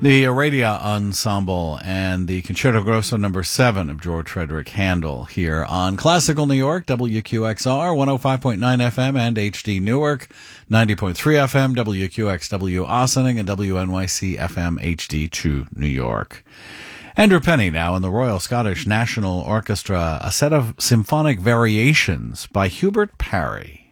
The Aradia Ensemble and the Concerto Grosso No. 7 of George Frederick Handel here on Classical New York, WQXR, 105.9 FM and HD Newark, 90.3 FM, WQXW Ossining, and WNYC FM HD2 New York. Andrew Penny now in the Royal Scottish National Orchestra, a set of symphonic variations by Hubert Parry.